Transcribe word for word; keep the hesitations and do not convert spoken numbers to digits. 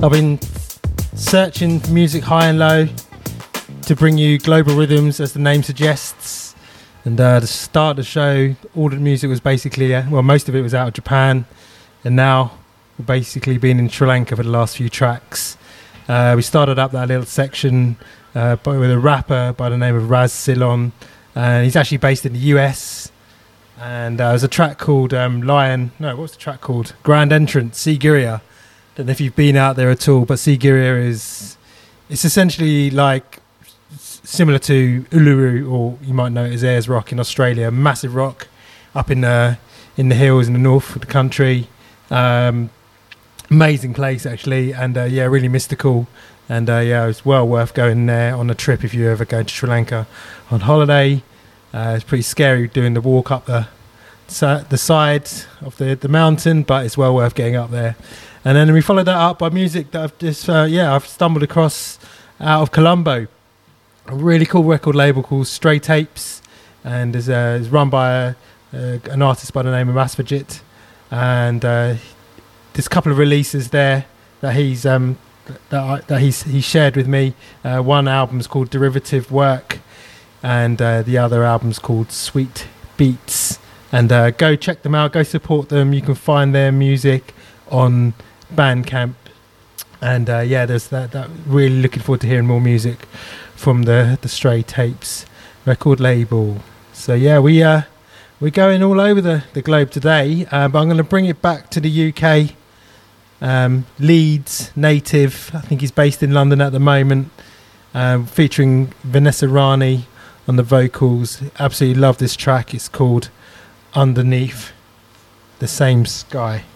I've been searching for music high and low to bring you global rhythms, as the name suggests. And uh, to start the show, all the music was basically, uh, well, most of it was out of Japan. And now we've basically been in Sri Lanka for the last few tracks. Uh, we started up that little section uh, by, with a rapper by the name of Raz Ceylon. And he's actually based in the U S. And uh, there's a track called um, Lion, no, what's the track called? Grand Entrance, Sigiriya. Don't know if you've been out there at all, but Sigiriya is, it's essentially like s- similar to Uluru, or you might know it as Ayers Rock in Australia, massive rock up in the, in the hills in the north of the country. Um, amazing place actually, and uh, yeah, really mystical. And uh, yeah, it's well worth going there on a trip if you ever go to Sri Lanka on holiday. Uh, it's pretty scary doing the walk up the the side of the, the mountain, but it's well worth getting up there. And then we followed that up by music that I've just uh, yeah I've stumbled across out of Colombo, a really cool record label called Stray Tapes, and is uh, is run by a, uh, an artist by the name of Asfajit. And uh, there's a couple of releases there that he's um, that I, that he's he shared with me. Uh, one album's called Derivative Work, and uh, the other album's called Sweet Beats. And uh, go check them out, go support them. You can find their music on Bandcamp. And uh, yeah, there's that, that. Really looking forward to hearing more music from the the Stray Tapes record label. So yeah, we uh, we're going all over the, the globe today, uh, but I'm going to bring it back to the U K. Um, Leeds native, I think he's based in London at the moment, um, featuring Vanessa Rani on the vocals. Absolutely love this track. It's called Underneath the Same Sky.